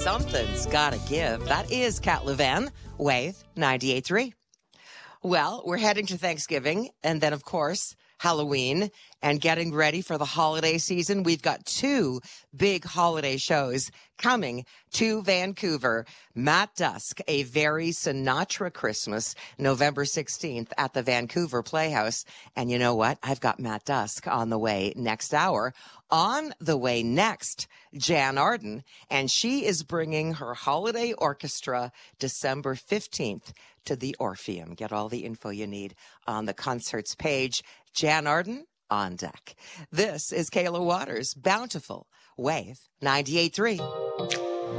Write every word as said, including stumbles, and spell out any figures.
Something's gotta give. That is Cat Levan with ninety-eight point three. Well, we're heading to Thanksgiving and then, of course, Halloween and getting ready for the holiday season. We've got two big holiday shows coming to Vancouver. Matt Dusk, A Very Sinatra Christmas, November sixteenth at the Vancouver Playhouse. And you know what? I've got Matt Dusk on the way next hour. On the way next, Jan Arden, and she is bringing her holiday orchestra December fifteenth to the Orpheum. Get all the info you need on the concerts page. Jan Arden on deck. This is Kayla Waters, Bountiful Wave ninety-eight point three.